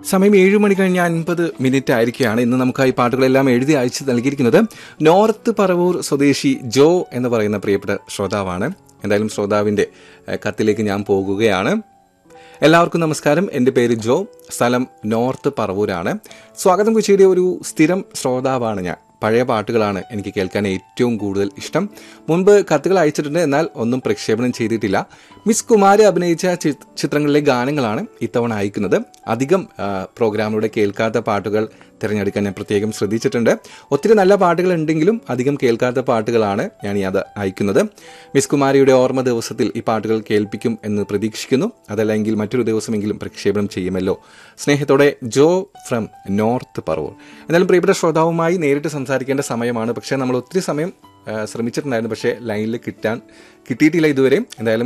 സമയം 7 മണി കഴിഞ്ഞ് 50 ആയിരിക്കുകയാണ്. ഇന്ന് നമുക്കായി പാട്ടുകളെല്ലാം എഴുതി അയച്ച് നൽകിയിരിക്കുന്നത് നോർത്ത് പറവൂർ സ്വദേശി ജോ എന്ന് പറയുന്ന പ്രിയപ്പെട്ട ശ്രോതാവാണ്. എന്തായാലും ശ്രോതാവിൻ്റെ കത്തിലേക്ക് ഞാൻ പോകുകയാണ്. എല്ലാവർക്കും നമസ്കാരം. എൻ്റെ പേര് ജോ, സ്ഥലം നോർത്ത് പറവൂരാണ്. സ്വാഗതം കൊച്ചിയുടെ ഒരു സ്ഥിരം ശ്രോതാവാണ് ഞാൻ. പഴയ പാട്ടുകളാണ് എനിക്ക് കേൾക്കാൻ ഏറ്റവും കൂടുതൽ ഇഷ്ടം. മുൻപ് കത്തുകൾ അയച്ചിട്ടുണ്ട്, എന്നാൽ ഒന്നും പ്രക്ഷേപണം ചെയ്തിട്ടില്ല. മിസ് കുമാരി അഭിനയിച്ച ചിത്രങ്ങളിലെ ഗാനങ്ങളാണ് ഇത്തവണ അയക്കുന്നത്. അധികം പ്രോഗ്രാമിലൂടെ കേൾക്കാത്ത പാട്ടുകൾ തിരഞ്ഞെടുക്കാൻ ഞാൻ പ്രത്യേകം ശ്രദ്ധിച്ചിട്ടുണ്ട്. ഒത്തിരി നല്ല പാട്ടുകൾ ഉണ്ടെങ്കിലും അധികം കേൾക്കാത്ത പാട്ടുകളാണ് ഞാൻ അത് അയക്കുന്നത്. മിസ് കുമാരിയുടെ ഓർമ്മ ദിവസത്തിൽ ഈ പാട്ടുകൾ കേൾപ്പിക്കും എന്ന് പ്രതീക്ഷിക്കുന്നു. അതല്ലെങ്കിൽ മറ്റൊരു ദിവസമെങ്കിലും പ്രക്ഷേപണം ചെയ്യുമല്ലോ. സ്നേഹത്തോടെ ജോ ഫ്രം നോർത്ത് പറവൂർ. എന്നാലും പ്രിയപ്പെട്ട ശ്രോതാവുമായി നേരിട്ട് സംസാരിക്കേണ്ട സമയമാണ്. പക്ഷേ നമ്മൾ ഒത്തിരി സമയം ശ്രമിച്ചിട്ടുണ്ടായിരുന്നു, പക്ഷേ ലൈനിൽ കിട്ടിയിട്ടില്ല ഇതുവരെ. എന്തായാലും